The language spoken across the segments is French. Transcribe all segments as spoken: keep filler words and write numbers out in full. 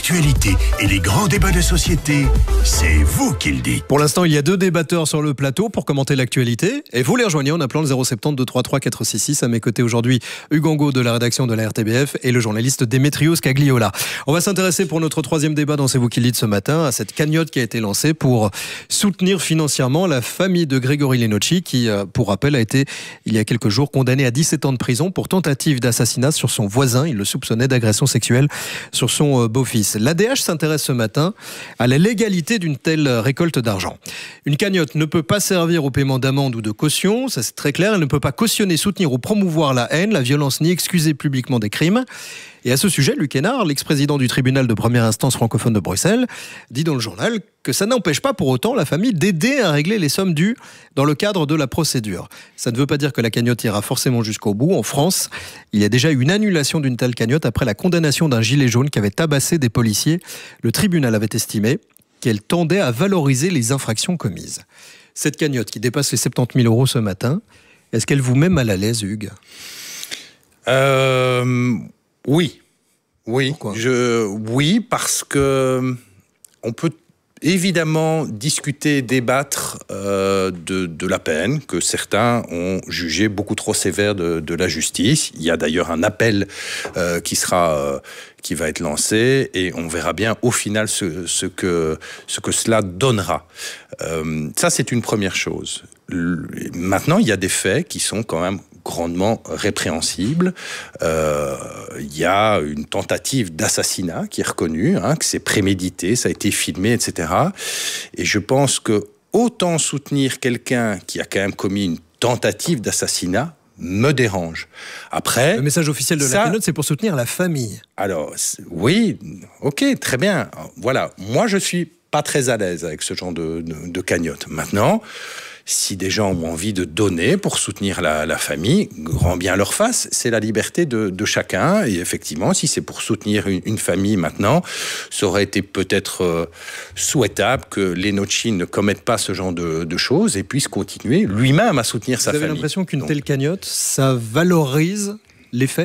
l'actualité et les grands débats de société, c'est vous qui le dites. Pour l'instant, il y a deux débatteurs sur le plateau pour commenter l'actualité. Et vous les rejoignez en appelant le zéro sept zéro deux trois trois quatre six six. À mes côtés aujourd'hui, Hugues Angot de la rédaction de la R T B F et le journaliste Démétrios Cagliola. On va s'intéresser pour notre troisième débat dans C'est vous qui le dites ce matin à cette cagnotte qui a été lancée pour soutenir financièrement la famille de Grégory Lenocci qui, pour rappel, a été il y a quelques jours condamné à dix-sept ans de prison pour tentative d'assassinat sur son voisin. Il le soupçonnait d'agression sexuelle sur son beau-fils. L'A D H s'intéresse ce matin à la légalité d'une telle récolte d'argent. Une cagnotte ne peut pas servir au paiement d'amende ou de caution, ça c'est très clair. Elle ne peut pas cautionner, soutenir ou promouvoir la haine, la violence ni excuser publiquement des crimes. Et à ce sujet, Luc Hénard, l'ex-président du tribunal de première instance francophone de Bruxelles, dit dans le journal que ça n'empêche pas pour autant la famille d'aider à régler les sommes dues dans le cadre de la procédure. Ça ne veut pas dire que la cagnotte ira forcément jusqu'au bout. En France, il y a déjà eu une annulation d'une telle cagnotte après la condamnation d'un gilet jaune qui avait tabassé des policiers. Le tribunal avait estimé qu'elle tendait à valoriser les infractions commises. Cette cagnotte qui dépasse les soixante-dix mille euros ce matin, est-ce qu'elle vous met mal à l'aise, Hugues ? euh, Oui. Oui. Pourquoi ? Je, oui, parce que on peut évidemment discuter, débattre euh, de, de la peine que certains ont jugée beaucoup trop sévère de, de la justice. Il y a d'ailleurs un appel euh, qui sera, euh, qui va être lancé et on verra bien au final ce, ce que, ce que cela donnera. Euh, ça, c'est une première chose. Le, maintenant, il y a des faits qui sont quand même grandement répréhensible. Euh, il y a une tentative d'assassinat qui est reconnue, hein, que c'est prémédité, ça a été filmé, et cetera. Et je pense que autant soutenir quelqu'un qui a quand même commis une tentative d'assassinat me dérange. Après, le message officiel de ça, la cagnotte, c'est pour soutenir la famille. Alors, oui, ok, très bien. Voilà, moi je suis pas très à l'aise avec ce genre de, de, de cagnotte. Maintenant, si des gens ont envie de donner pour soutenir la, la famille, grand bien leur fasse, c'est la liberté de, de chacun. Et effectivement, si c'est pour soutenir une, une famille maintenant, ça aurait été peut-être euh, souhaitable que Lenocci ne commette pas ce genre de, de choses et puisse continuer lui-même à soutenir Vous sa famille. Vous avez l'impression qu'une Donc, telle cagnotte, ça valorise les faits ?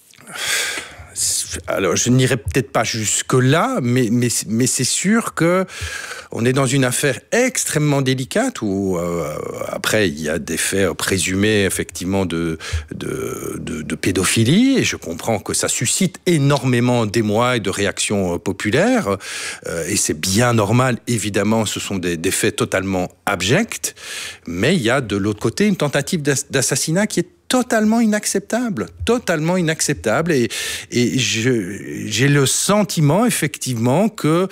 Alors, je n'irai peut-être pas jusque-là, mais, mais, mais c'est sûr que on est dans une affaire extrêmement délicate où, euh, après, il y a des faits présumés, effectivement, de, de, de, de pédophilie, et je comprends que ça suscite énormément d'émoi et de réactions populaires, euh, et c'est bien normal, évidemment, ce sont des, des faits totalement abjects, mais il y a de l'autre côté une tentative d'assassinat qui est totalement inacceptable, totalement inacceptable. Et, et je, j'ai le sentiment, effectivement, que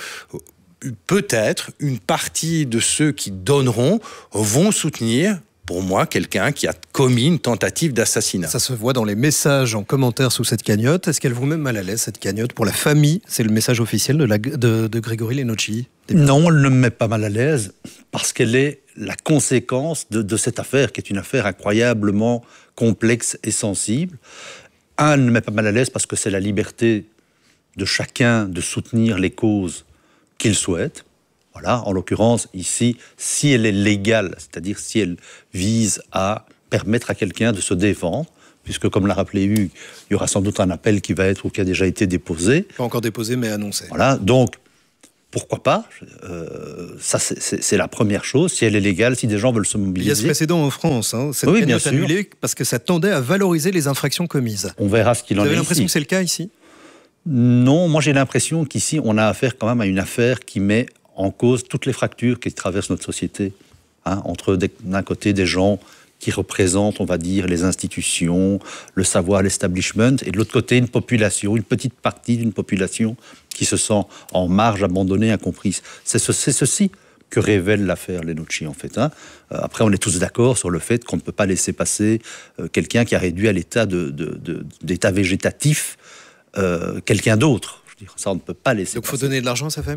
peut-être une partie de ceux qui donneront vont soutenir, pour moi, quelqu'un qui a commis une tentative d'assassinat. Ça se voit dans les messages en commentaire sous cette cagnotte. Est-ce qu'elle vous met mal à l'aise, cette cagnotte, pour la famille ? C'est le message officiel de, la, de, de Grégory Lenocci. Non, elle ne me met pas mal à l'aise, parce qu'elle est la conséquence de, de cette affaire, qui est une affaire incroyablement complexe et sensible. Un, elle ne me met pas mal à l'aise parce que c'est la liberté de chacun de soutenir les causes qu'il souhaite. Voilà, en l'occurrence, ici, si elle est légale, c'est-à-dire si elle vise à permettre à quelqu'un de se défendre, puisque, comme l'a rappelé Hugues, il y aura sans doute un appel qui va être ou qui a déjà été déposé. Pas encore déposé, mais annoncé. Voilà, donc, pourquoi pas ? euh, Ça, c'est, c'est, c'est la première chose. Si elle est légale, si des gens veulent se mobiliser. Il y a ce précédent en France. Hein, cette oui, cagnotte bien sûr. annulée parce que ça tendait à valoriser les infractions commises. On verra ce qu'il Vous en est avez l'impression ici. que c'est le cas ici ? Non, moi j'ai l'impression qu'ici, on a affaire quand même à une affaire qui met en cause toutes les fractures qui traversent notre société. Hein, entre des, d'un côté des gens qui représentent, on va dire, les institutions, le savoir, l'establishment, et de l'autre côté, une population, une petite partie d'une population qui se sent en marge, abandonnée, incomprise. C'est, ce, c'est ceci que révèle l'affaire Lenocci, en fait. Hein. Euh, après, on est tous d'accord sur le fait qu'on ne peut pas laisser passer euh, quelqu'un qui a réduit à l'état, de, de, de, d'état végétatif euh, quelqu'un d'autre. Je veux dire, ça, on ne peut pas laisser Donc, il faut passer. donner de l'argent à sa famille ?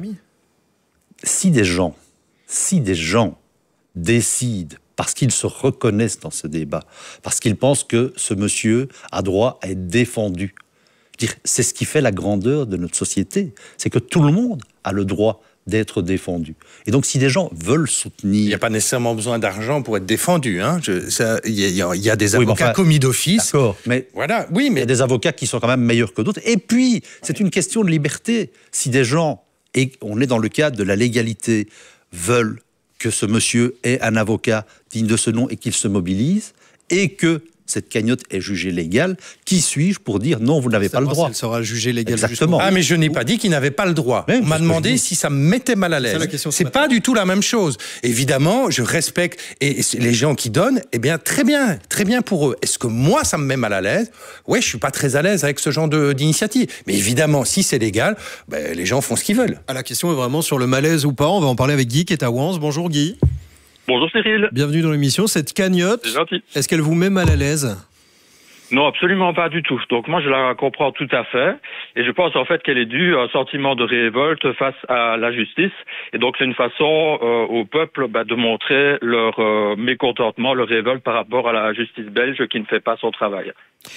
Si des gens, si des gens décident, parce qu'ils se reconnaissent dans ce débat, parce qu'ils pensent que ce monsieur a droit à être défendu. Je veux dire, c'est ce qui fait la grandeur de notre société, c'est que tout le monde a le droit d'être défendu. Et donc, si des gens veulent soutenir... Il n'y a pas nécessairement besoin d'argent pour être défendu. Hein. Je, ça, il, y a, il y a des oui, avocats enfin, commis d'office. D'accord, mais, voilà, oui, mais il y a des avocats qui sont quand même meilleurs que d'autres. Et puis, c'est une question de liberté. Si des gens, et on est dans le cadre de la légalité, veulent que ce monsieur ait un avocat digne de ce nom et qu'il se mobilise, et que cette cagnotte est jugée légale, qui suis-je pour dire non, vous n'avez pas le droit? Elle sera jugée légale. Exactement. Ah, mais je n'ai pas dit qu'il n'avait pas le droit. Mais on m'a demandé si ça me mettait mal à l'aise. C'est pas du tout la même chose. Évidemment, je respecte et les gens qui donnent, eh bien, très bien, très bien pour eux. Est-ce que moi, ça me met mal à l'aise? Ouais, je suis pas très à l'aise avec ce genre de, d'initiative. Mais évidemment, si c'est légal, ben, les gens font ce qu'ils veulent. Ah, la question est vraiment sur le malaise ou pas. On va en parler avec Guy qui est à Wans. Bonjour Guy. Bonjour Cyril. Bienvenue dans l'émission. Cette cagnotte, c'est gentil. Est-ce qu'elle vous met mal à l'aise? Non, absolument pas du tout. Donc moi, je la comprends tout à fait. Et je pense en fait qu'elle est due à un sentiment de révolte face à la justice. Et donc c'est une façon euh, au peuple bah, de montrer leur euh, mécontentement, leur révolte par rapport à la justice belge qui ne fait pas son travail.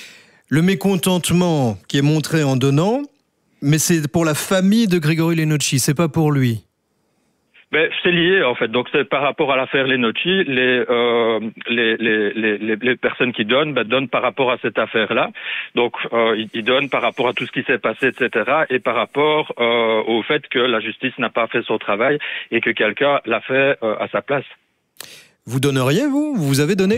Le mécontentement qui est montré en donnant, mais c'est pour la famille de Grégory Lenocci, c'est pas pour lui. Ben, c'est lié en fait. Donc c'est par rapport à l'affaire Lenocci, les, euh, les, les, les, les personnes qui donnent ben, donnent par rapport à cette affaire-là. Donc euh, ils, ils donnent par rapport à tout ce qui s'est passé, et cetera. Et par rapport euh, au fait que la justice n'a pas fait son travail et que quelqu'un l'a fait euh, à sa place. Vous donneriez, vous? Vous avez donné?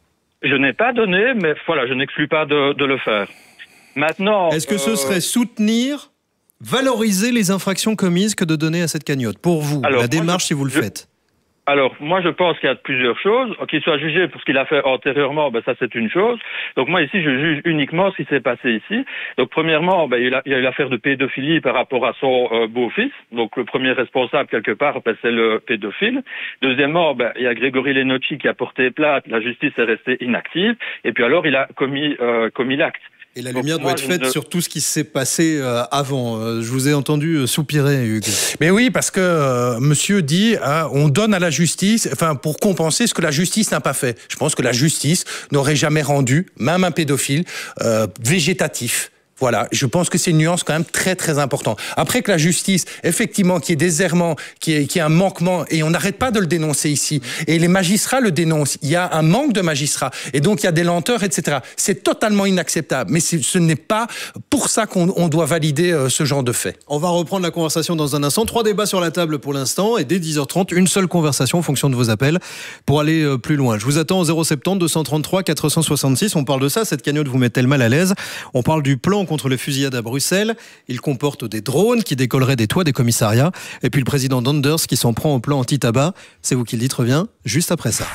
Je n'ai pas donné, mais voilà, je n'exclus pas de, de le faire. Maintenant, est-ce que euh... ce serait soutenir, valoriser les infractions commises que de donner à cette cagnotte? Pour vous, alors, la démarche, je, si vous le je, faites. Alors, moi, je pense qu'il y a plusieurs choses. Qu'il soit jugé pour ce qu'il a fait antérieurement, ben, ça, c'est une chose. Donc, moi, ici, je juge uniquement ce qui s'est passé ici. Donc, premièrement, ben, il y a eu l'affaire de pédophilie par rapport à son euh, beau-fils. Donc, le premier responsable, quelque part, ben, c'est le pédophile. Deuxièmement, ben, il y a Grégory Lenocci qui a porté plainte. La justice est restée inactive. Et puis, alors, il a commis, euh, commis l'acte. Et la lumière doit être faite sur tout ce qui s'est passé euh, avant. Euh, je vous ai entendu soupirer, Hugues. Mais oui, parce que euh, monsieur dit, hein, on donne à la justice, enfin, pour compenser ce que la justice n'a pas fait. Je pense que la justice n'aurait jamais rendu, même un pédophile, euh, végétatif. Voilà, je pense que c'est une nuance quand même très très importante. Après que la justice, effectivement, qui est des errements, qui est, qui est un manquement, et on n'arrête pas de le dénoncer ici, et les magistrats le dénoncent, il y a un manque de magistrats, et donc il y a des lenteurs, et cetera. C'est totalement inacceptable, mais ce n'est pas pour ça qu'on on doit valider euh, ce genre de fait. On va reprendre la conversation dans un instant. Trois débats sur la table pour l'instant, et dès dix heures trente, une seule conversation en fonction de vos appels pour aller euh, plus loin. Je vous attends au zéro sept zéro deux cent trente-trois quatre cent soixante-six. On parle de ça, cette cagnotte vous met-elle mal à l'aise? On parle du plan contre les fusillades à Bruxelles. Il comporte des drones qui décolleraient des toits des commissariats. Et puis le président Donders qui s'en prend au plan anti-tabac. C'est vous qui le dites, revient juste après ça.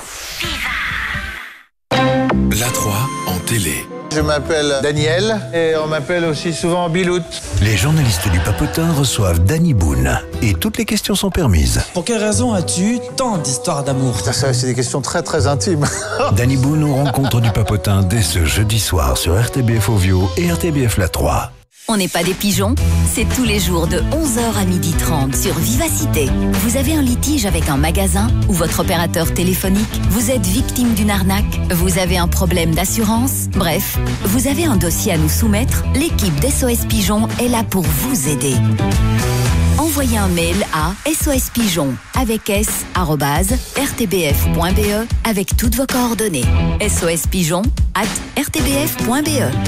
La trois en télé. Je m'appelle Daniel et on m'appelle aussi souvent Bilout. Les journalistes du Papotin reçoivent Danny Boone et toutes les questions sont permises. Pour quelle raison as-tu tant d'histoires d'amour? Ça, ça, c'est des questions très très intimes. Danny Boone aux rencontres du Papotin dès ce jeudi soir sur R T B F Ovio et R T B F La trois. On n'est pas des pigeons, c'est tous les jours de onze heures à midi trente sur Vivacité. Vous avez un litige avec un magasin ou votre opérateur téléphonique? Vous êtes victime d'une arnaque? Vous avez un problème d'assurance? Bref, vous avez un dossier à nous soumettre? L'équipe d'S O S Pigeon est là pour vous aider. Envoyez un mail à sospigeon avec s arobase r t b f point b e avec toutes vos coordonnées. sospigeon arobase r t b f point b e.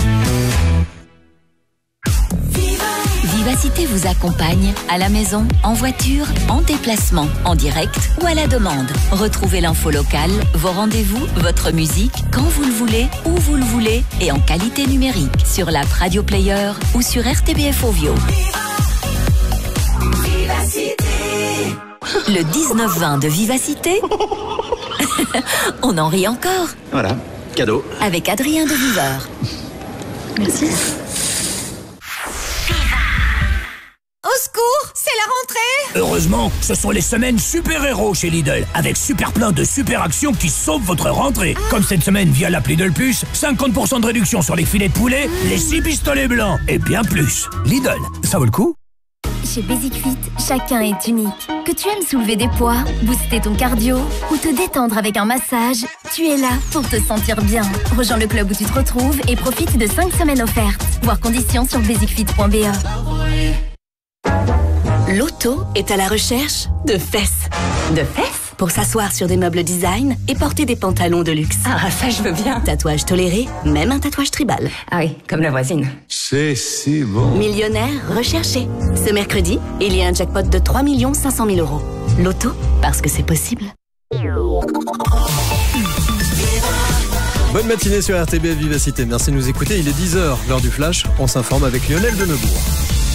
Vivacité vous accompagne à la maison, en voiture, en déplacement, en direct ou à la demande. Retrouvez l'info locale, vos rendez-vous, votre musique, quand vous le voulez, où vous le voulez et en qualité numérique sur l'app Radio Player ou sur R T B F Ovio. Le dix-neuf vingt de Vivacité, on en rit encore. Voilà, cadeau. Avec Adrien de Viveur. Merci. Au secours, c'est la rentrée! Heureusement, ce sont les semaines super-héros chez Lidl, avec super plein de super actions qui sauvent votre rentrée. Ah. Comme cette semaine via l'app Lidl Plus, cinquante pour cent de réduction sur les filets de poulet, mmh. les six pistolets blancs et bien plus. Lidl, ça vaut le coup? Chez Basic Fit, chacun est unique. Que tu aimes soulever des poids, booster ton cardio ou te détendre avec un massage, tu es là pour te sentir bien. Rejoins le club où tu te retrouves et profite de cinq semaines offertes. Voir conditions sur basic fit point b e. Loto est à la recherche de fesses. De fesses? Pour s'asseoir sur des meubles design et porter des pantalons de luxe. Ah, ça je veux bien. Tatouage toléré, même un tatouage tribal. Ah oui, comme la voisine. C'est si bon. Millionnaire recherché. Ce mercredi, il y a un jackpot de trois millions cinq cent mille euros. Loto, parce que c'est possible. Bonne matinée sur R T B F Vivacité. Merci de nous écouter. Il est dix heures, l'heure du flash. On s'informe avec Lionel Denebourg.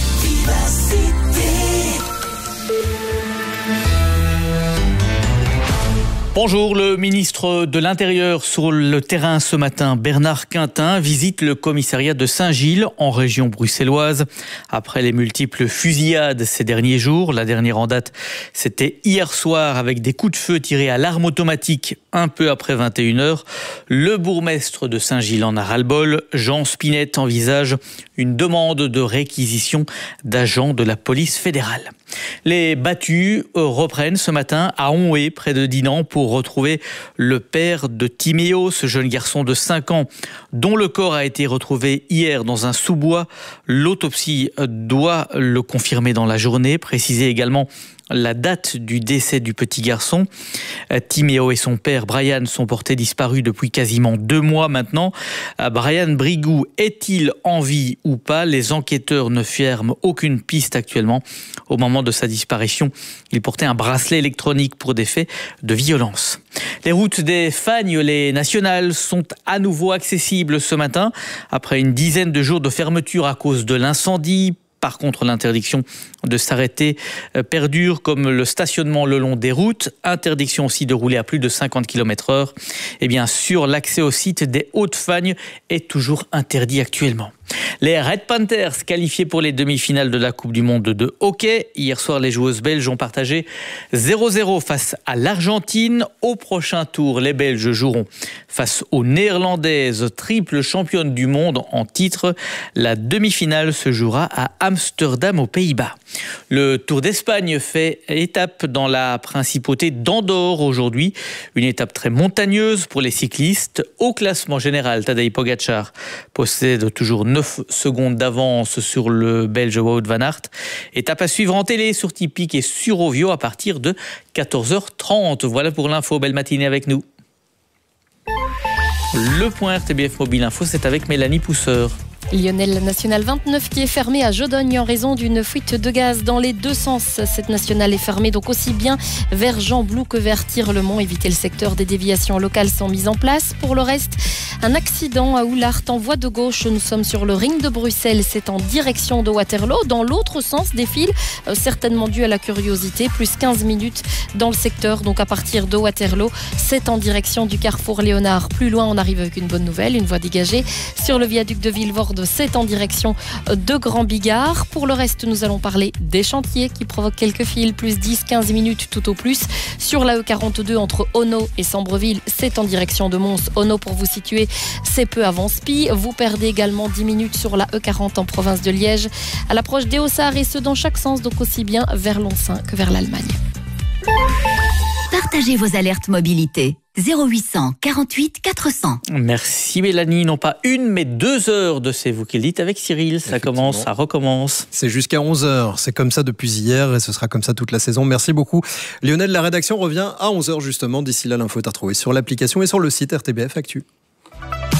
Bonjour, le ministre de l'Intérieur sur le terrain ce matin, Bernard Quintin, visite le commissariat de Saint-Gilles en région bruxelloise. Après les multiples fusillades ces derniers jours, la dernière en date, c'était hier soir avec des coups de feu tirés à l'arme automatique un peu après vingt et une heures. Le bourgmestre de Saint-Gilles en a ras-le-bol. Jean Spinette envisage une demande de réquisition d'agents de la police fédérale. Les battues reprennent ce matin à Onhé, près de Dinan, pour retrouver le père de Timéo, ce jeune garçon de cinq ans, dont le corps a été retrouvé hier dans un sous-bois. L'autopsie doit le confirmer dans la journée, préciser également la date du décès du petit garçon. Timéo et son père Brian sont portés disparus depuis quasiment deux mois maintenant. Brian Brigou est-il en vie ou pas? Les enquêteurs ne ferment aucune piste actuellement. Au moment de sa disparition, il portait un bracelet électronique pour des faits de violence. Les routes des Fagnes, les nationales, sont à nouveau accessibles ce matin après une dizaine de jours de fermeture à cause de l'incendie. Par contre, l'interdiction de s'arrêter perdure, comme le stationnement le long des routes. Interdiction aussi de rouler à plus de cinquante kilomètres heure. Et bien sûr, l'accès au site des Hautes-Fagnes est toujours interdit actuellement. Les Red Panthers qualifiés pour les demi-finales de la Coupe du Monde de hockey. Hier soir, les joueuses belges ont partagé zéro zéro face à l'Argentine. Au prochain tour, les Belges joueront face aux Néerlandaises, triple championne du monde en titre. La demi-finale se jouera à Amsterdam, aux Pays-Bas. Le Tour d'Espagne fait étape dans la principauté d'Andorre aujourd'hui. Une étape très montagneuse pour les cyclistes. Au classement général, Tadej Pogačar possède toujours neuf secondes d'avance sur le Belge Wout van Aert. Étape à suivre en télé sur Tipeee et sur Ovio à partir de quatorze heures trente. Voilà pour l'info. Belle matinée avec nous. Le point R T B F Mobile Info, c'est avec Mélanie Pousseur. Lionel, la nationale vingt-neuf qui est fermée à Jodogne en raison d'une fuite de gaz dans les deux sens. Cette nationale est fermée donc aussi bien vers Jean-Blou que vers Tirlemont. Éviter le secteur des déviations locales sont mises en place. Pour le reste, un accident à Oulart en voie de gauche. Nous sommes sur le ring de Bruxelles. C'est en direction de Waterloo. Dans l'autre sens des fils, euh, certainement dû à la curiosité. Plus quinze minutes dans le secteur. Donc à partir de Waterloo, c'est en direction du carrefour Léonard. Plus loin, on arrive avec une bonne nouvelle. Une voie dégagée sur le viaduc de Villevorde. C'est en direction de Grand Bigard. Pour le reste, nous allons parler des chantiers qui provoquent quelques fils, plus dix à quinze minutes tout au plus. Sur la E quarante-deux entre Onno et Sambreville, c'est en direction de Mons. Onno, pour vous situer, c'est peu avant Spie. Vous perdez également dix minutes sur la E quarante en province de Liège, à l'approche des Hauts-Sarts, et ce dans chaque sens, donc aussi bien vers Lonsin que vers l'Allemagne. Partagez vos alertes mobilité. zéro huit cent quarante-huit quatre cents. Merci Mélanie, non pas une mais deux heures de C'est vous qui le dites avec Cyril. Ça commence, ça recommence. C'est jusqu'à onze heures, c'est comme ça depuis hier et ce sera comme ça toute la saison. Merci beaucoup Lionel, la rédaction revient à onze heures justement. D'ici là, l'info est à retrouver sur l'application et sur le site R T B F Actu.